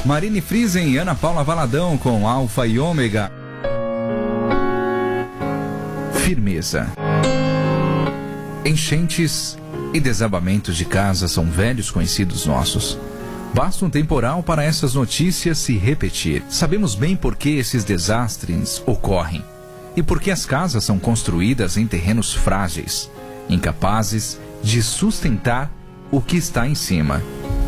Marine Friesen e Ana Paula Valadão com Alfa e Ômega. Firmeza. Enchentes e desabamentos de casa são velhos conhecidos nossos. Basta um temporal para essas notícias se repetir. Sabemos bem por que esses desastres ocorrem e por que as casas são construídas em terrenos frágeis, incapazes de sustentar o que está em cima.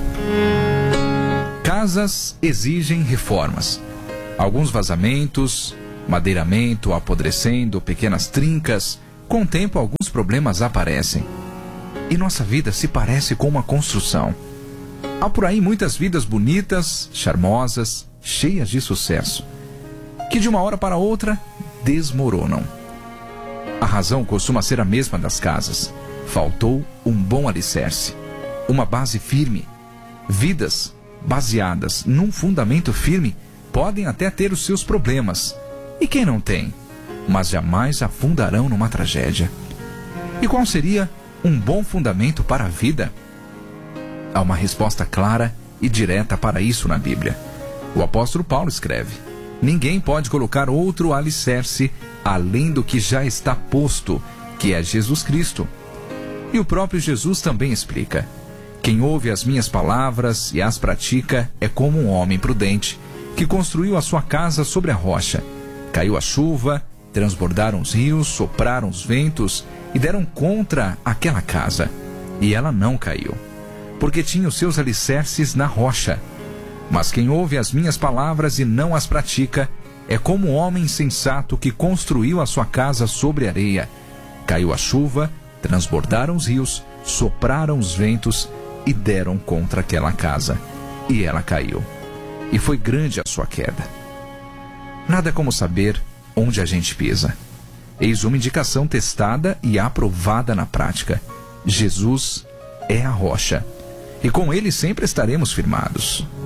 Casas exigem reformas. Alguns vazamentos, madeiramento apodrecendo, pequenas trincas. Com o tempo, alguns problemas aparecem. E nossa vida se parece com uma construção. Há por aí muitas vidas bonitas, charmosas, cheias de sucesso, que de uma hora para outra desmoronam. A razão costuma ser a mesma das casas. Faltou um bom alicerce, uma base firme. Vidas baseadas num fundamento firme podem até ter os seus problemas. E quem não tem? Mas jamais afundarão numa tragédia. E qual seria um bom fundamento para a vida? Há uma resposta clara e direta para isso na Bíblia. O apóstolo Paulo escreve: ninguém pode colocar outro alicerce além do que já está posto, que é Jesus Cristo. E o próprio Jesus também explica: quem ouve as minhas palavras e as pratica é como um homem prudente, que construiu a sua casa sobre a rocha. Caiu a chuva, transbordaram os rios, sopraram os ventos e deram contra aquela casa. E ela não caiu, porque tinha os seus alicerces na rocha. Mas quem ouve as minhas palavras e não as pratica é como um homem insensato que construiu a sua casa sobre areia. Caiu a chuva, transbordaram os rios, sopraram os ventos e deram contra aquela casa. E ela caiu. E foi grande a sua queda. Nada como saber onde a gente pisa. Eis uma indicação testada e aprovada na prática. Jesus é a rocha. E com ele sempre estaremos firmados.